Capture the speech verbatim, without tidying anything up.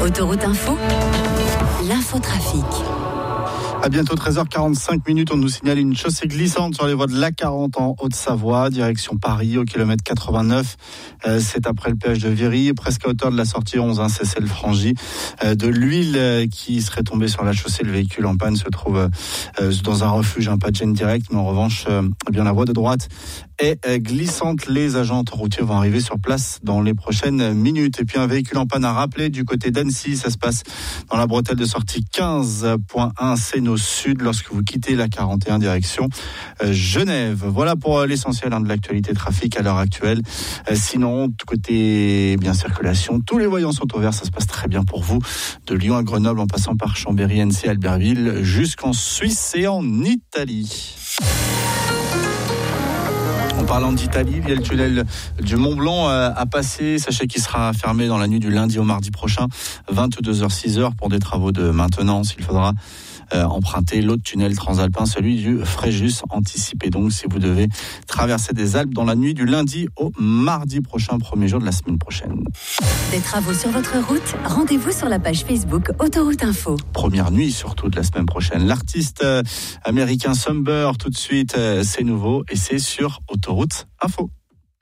Autoroute Info, l'infotrafic. À bientôt treize heures quarante-cinq minutes, on nous signale une chaussée glissante sur les voies de l'A quarante en Haute-Savoie, direction Paris au kilomètre quatre-vingt-neuf. Euh, c'est après le péage de Viry, presque à hauteur de la sortie onze, hein, c'est celle franchie. Euh, de l'huile euh, qui serait tombée sur la chaussée. Le véhicule en panne se trouve euh, dans un refuge, hein, pas de gêne direct, mais en revanche, euh, eh bien la voie de droite est euh, glissante. Les agents autoroutiers vont arriver sur place dans les prochaines minutes. Et puis un véhicule en panne à rappeler du côté d'Annecy, ça se passe dans la bretelle de sortie quinze point un, c'est au sud lorsque vous quittez la quarante et un direction euh, Genève. Voilà pour euh, l'essentiel, hein, de l'actualité trafic à l'heure actuelle. Euh, sinon, côté bien circulation, tous les voyants sont ouverts, ça se passe très bien pour vous. De Lyon à Grenoble en passant par Chambéry, Annecy, Albertville, jusqu'en Suisse et en Italie. En parlant d'Italie, il y a le tunnel du Mont Blanc à passer. Sachez qu'il sera fermé dans la nuit du lundi au mardi prochain, vingt-deux heures six heures pour des travaux de maintenance. Il faudra euh, emprunter l'autre tunnel transalpin, celui du Fréjus. Anticipez donc si vous devez traverser des Alpes dans la nuit du lundi au mardi prochain, premier jour de la semaine prochaine. Des travaux sur votre route, rendez-vous sur la page Facebook Autoroute Info. Première nuit surtout de la semaine prochaine. L'artiste euh, américain Sumber, tout de suite, euh, c'est nouveau et c'est sur Autoroute Info.